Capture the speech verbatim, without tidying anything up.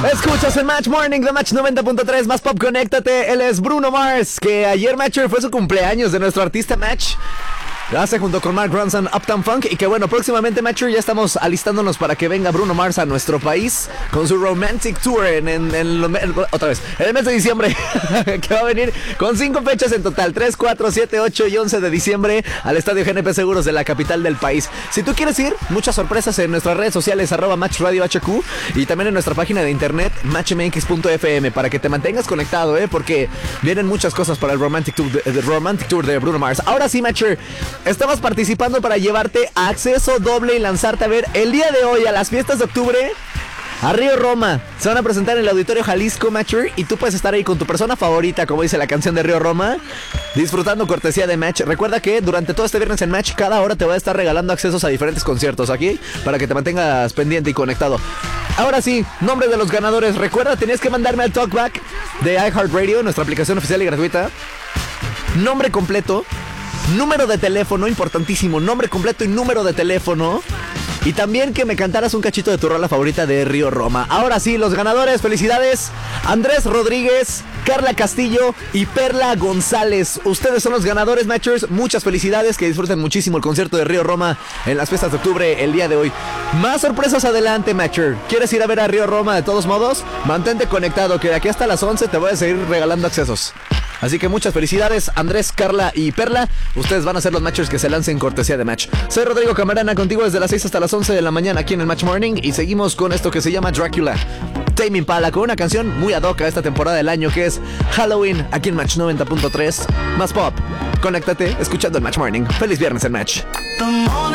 Escuchas el Match Morning de Match noventa punto tres, más pop, conéctate. Él es Bruno Mars, que ayer, Matcher, fue su cumpleaños de nuestro artista Match. Lo hace junto con Mark Ronson, Uptown Funk. Y que bueno, próximamente, Matcher, ya estamos alistándonos para que venga Bruno Mars a nuestro país con su Romantic Tour en, en, en, en otra vez, en el mes de diciembre. Que va a venir con cinco fechas en total: tres, cuatro, siete, ocho y once de diciembre al Estadio G N P Seguros de la capital del país. Si tú quieres ir, muchas sorpresas en nuestras redes sociales, arroba Match Radio H Q, y también en nuestra página de internet, match m x punto f m, para que te mantengas conectado, eh, porque vienen muchas cosas para el Romantic Tour de, de, Romantic Tour de Bruno Mars. Ahora sí, Matcher, estamos participando para llevarte acceso doble y lanzarte a ver el día de hoy a las fiestas de octubre a Río Roma. Se van a presentar en el Auditorio Jalisco, Matcher, y tú puedes estar ahí con tu persona favorita, como dice la canción de Río Roma, disfrutando cortesía de Match. Recuerda que durante todo este viernes en Match, cada hora te voy a estar regalando accesos a diferentes conciertos aquí, para que te mantengas pendiente y conectado. Ahora sí, nombre de los ganadores. Recuerda, tenías que mandarme al Talkback de iHeartRadio, nuestra aplicación oficial y gratuita, nombre completo, número de teléfono, importantísimo, nombre completo y número de teléfono. Y también que me cantaras un cachito de tu rola favorita de Río Roma. Ahora sí, los ganadores, felicidades: Andrés Rodríguez, Carla Castillo y Perla González. Ustedes son los ganadores, Matchers. Muchas felicidades, que disfruten muchísimo el concierto de Río Roma en las fiestas de octubre el día de hoy. Más sorpresas adelante, Matcher. ¿Quieres ir a ver a Río Roma de todos modos? Mantente conectado, que de aquí hasta las once te voy a seguir regalando accesos. Así que muchas felicidades, Andrés, Carla y Perla. Ustedes van a ser los Matchers que se lancen cortesía de Match. Soy Rodrigo Camarena, contigo desde las seis hasta las once de la mañana aquí en el Match Morning. Y seguimos con esto que se llama Dracula, Tame Impala, con una canción muy ad hoc a esta temporada del año, que es Halloween, aquí en Match noventa punto tres. Más pop. Conéctate escuchando el Match Morning. Feliz viernes en Match.